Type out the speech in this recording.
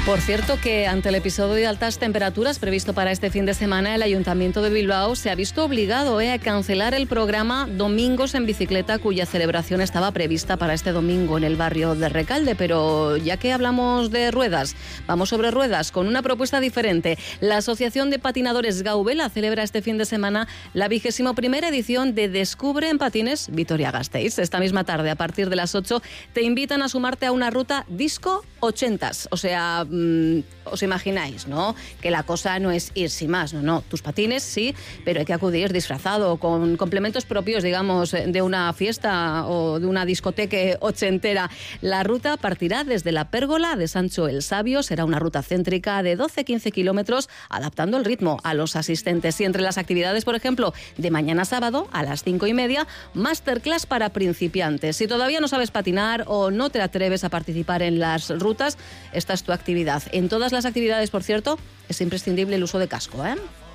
Por cierto, que ante el episodio de altas temperaturas previsto para este fin de semana, el Ayuntamiento de Bilbao se ha visto obligado a cancelar el programa Domingos en Bicicleta, cuya celebración estaba prevista para este domingo en el barrio de Recalde. Pero ya que hablamos de ruedas, vamos sobre ruedas con una propuesta diferente. La Asociación de Patinadores Gaubela celebra este fin de semana la 21ª edición de Descubre en Patines Vitoria-Gasteiz. Esta misma tarde, a partir de las 8, te invitan a sumarte a una ruta disco 80s. O sea, os imagináis, ¿no? Que la cosa no es ir sin más, no. Tus patines sí, pero hay que acudir disfrazado, con complementos propios, digamos, de una fiesta o de una discoteca ochentera. La ruta partirá desde la Pérgola de Sancho el Sabio. Será una ruta céntrica de 12-15 kilómetros, adaptando el ritmo a los asistentes. Y entre las actividades, por ejemplo, de mañana sábado a las 5:30, masterclass para principiantes. Si todavía no sabes patinar o no te atreves a participar en las rutas, esta es tu actividad. En todas las actividades, por cierto, es imprescindible el uso de casco, ¿eh?